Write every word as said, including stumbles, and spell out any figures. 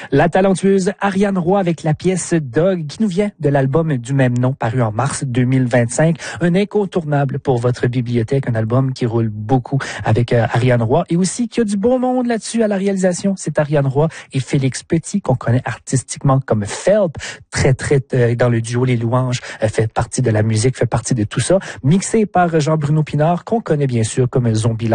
La talentueuse Ariane Roy avec la pièce Dog qui nous vient de l'album du même nom paru en mars deux mille vingt-cinq. Un incontournable pour votre bibliothèque, un album qui roule beaucoup avec euh, Ariane Roy et aussi qui a du beau monde là-dessus à la réalisation. C'est Ariane Roy et Félix Petit qu'on connaît artistiquement comme Felp, très très euh, dans le duo Les Louanges, euh, fait partie de la musique, fait partie de tout ça. Mixé par Jean-Bruno Pinard qu'on connaît bien sûr comme Zombie.